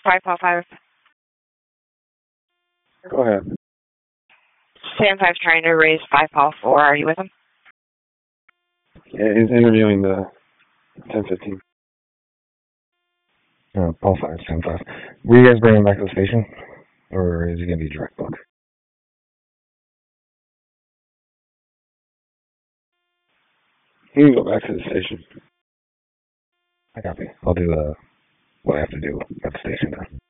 5 Paul 5. Go ahead. Sam 5 trying to raise 5 Paul 4. Are you with him? Yeah, he's interviewing the 1015. Paul 5, Sam 5. Were you guys bringing him back to the station? Or is he going to be direct book? He can go back to the station. I copy. I'll do what I have to do at the station then.